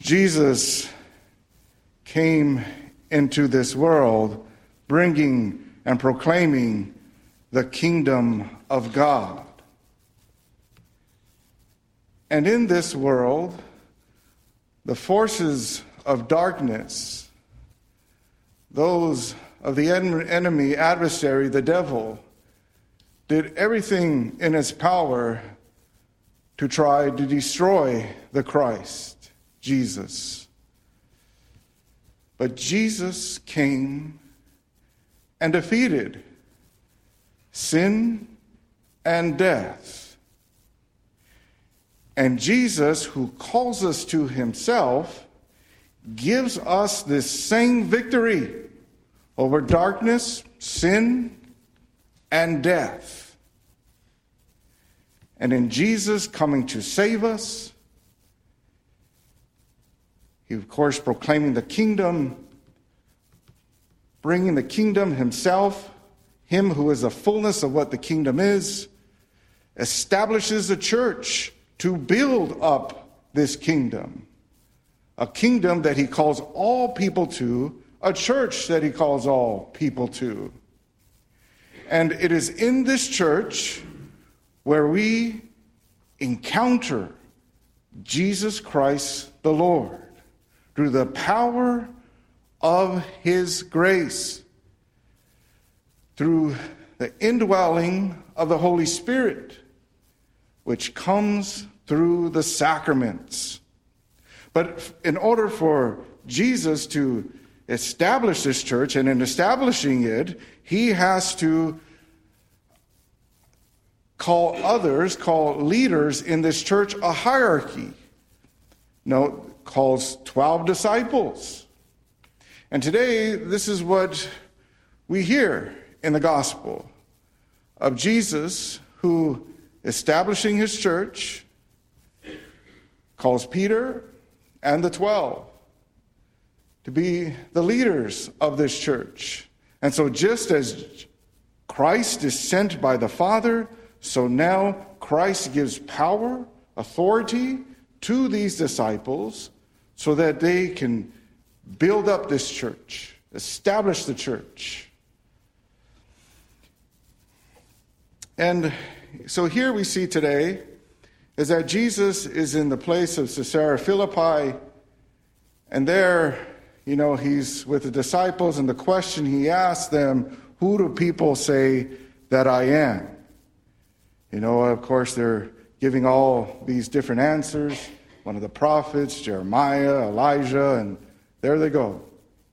Jesus came into this world bringing and proclaiming the kingdom of God. And in this world, the forces of darkness, those of the enemy, adversary, the devil, did everything in its power to try to destroy the Christ, Jesus. But Jesus came and defeated sin and death. And Jesus, who calls us to himself, gives us this same victory over darkness, sin, and death. And in Jesus coming to save us, he, of course, proclaiming the kingdom, bringing the kingdom himself, him who is the fullness of what the kingdom is, establishes a church to build up this kingdom. A kingdom that he calls all people to, a church that he calls all people to. And it is in this church where we encounter Jesus Christ the Lord through the power of his grace, through the indwelling of the Holy Spirit, which comes through the sacraments. But in order for Jesus to establish this church, and in establishing it, he has to call leaders in this church a hierarchy. Calls 12 disciples. And today, this is what we hear in the gospel of Jesus, who, establishing his church, calls Peter and the 12 to be the leaders of this church. And so just as Christ is sent by the Father, so now Christ gives power, authority to these disciples so that they can build up this church, establish the church. And so here we see today is that Jesus is in the place of Caesarea Philippi, and there, he's with the disciples, and the question he asks them, who do people say that I am? Of course, they're giving all these different answers. One of the prophets, Jeremiah, Elijah, and there they go.